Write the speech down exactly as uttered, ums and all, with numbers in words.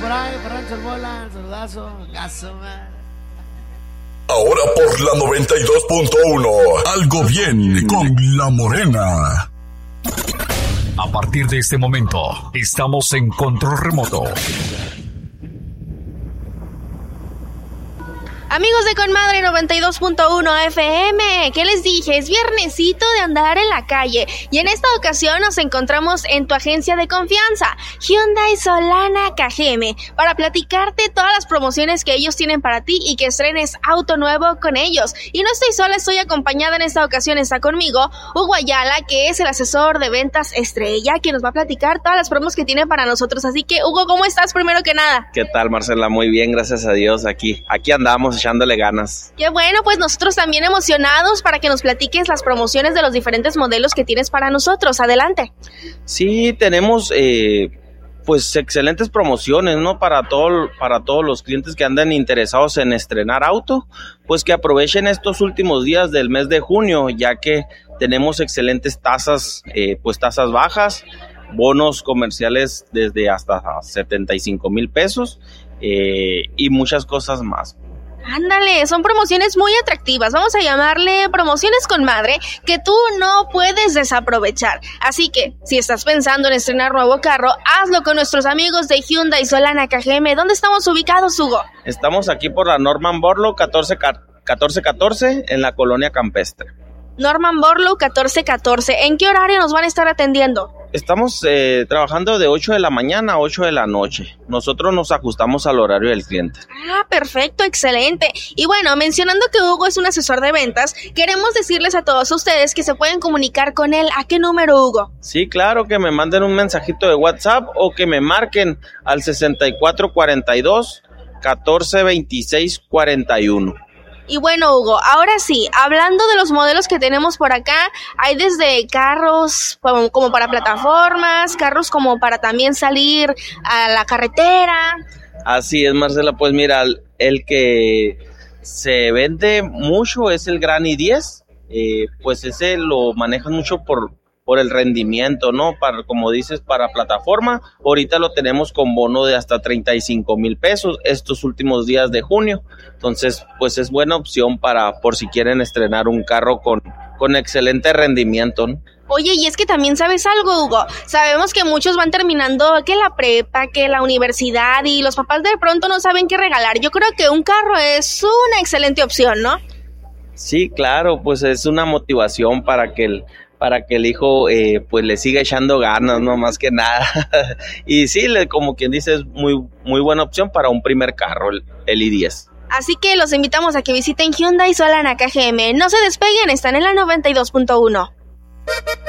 por ahí, Ferrancho el Bola, saludazo, gaso, man. Ahora por la noventa y dos punto uno, algo bien con La Morena. A partir de este momento, estamos en control remoto. Amigos de Conmadre noventa y dos punto uno F M, ¿qué les dije? Es viernesito de andar en la calle y en esta ocasión nos encontramos en tu agencia de confianza, Hyundai Solana K G M, para platicarte todas las promociones que ellos tienen para ti y que estrenes auto nuevo con ellos. Y no estoy sola, estoy acompañada en esta ocasión, está conmigo Hugo Ayala, que es el asesor de ventas estrella, que nos va a platicar todas las promos que tiene para nosotros. Así que, Hugo, ¿cómo estás primero que nada? ¿Qué tal, Marcela? Muy bien, gracias a Dios, aquí, aquí andamos echándole ganas. Qué bueno, pues nosotros también emocionados para que nos platiques las promociones de los diferentes modelos que tienes para nosotros. Adelante. Sí, tenemos eh, pues excelentes promociones, ¿no? Para todo, para todos los clientes que andan interesados en estrenar auto, pues que aprovechen estos últimos días del mes de junio, ya que tenemos excelentes tasas, eh, pues tasas bajas, bonos comerciales desde hasta setenta y cinco mil pesos eh, y muchas cosas más. Ándale, son promociones muy atractivas, vamos a llamarle promociones con madre, que tú no puedes desaprovechar. Así que, si estás pensando en estrenar nuevo carro, hazlo con nuestros amigos de Hyundai Solana K G M. ¿Dónde estamos ubicados, Hugo? Estamos aquí por la Norman Borlaug catorce catorce en la Colonia Campestre. Norman Borlaug catorce catorce. ¿En qué horario nos van a estar atendiendo? Estamos eh, trabajando de ocho de la mañana a ocho de la noche. Nosotros nos ajustamos al horario del cliente. Ah, perfecto, excelente. Y bueno, mencionando que Hugo es un asesor de ventas, queremos decirles a todos ustedes que se pueden comunicar con él. ¿A qué número, Hugo? Sí, claro, que me manden un mensajito de WhatsApp o que me marquen al sesenta y cuatro cuarenta y dos catorce veintiséis cuarenta y uno. Y bueno, Hugo, ahora sí, hablando de los modelos que tenemos por acá, hay desde carros como, como para plataformas, carros como para también salir a la carretera. Así es, Marcela, pues mira, el, el que se vende mucho es el Gran i diez, eh, pues ese lo manejan mucho por... por el rendimiento, ¿no? Para, como dices, para plataforma, ahorita lo tenemos con bono de hasta treinta y cinco mil pesos estos últimos días de junio, entonces, pues es buena opción para, por si quieren estrenar un carro con, con excelente rendimiento, ¿no? Oye, y es que también sabes algo, Hugo, sabemos que muchos van terminando que la prepa, que la universidad, y los papás de pronto no saben qué regalar. Yo creo que un carro es una excelente opción, ¿no? Sí, claro, pues es una motivación para que el para que el hijo eh, pues le siga echando ganas, no más que nada. Y sí, le, como quien dice, es muy, muy buena opción para un primer carro, el, el i diez. Así que los invitamos a que visiten Hyundai Solana K G M. No se despeguen, están en la noventa y dos punto uno.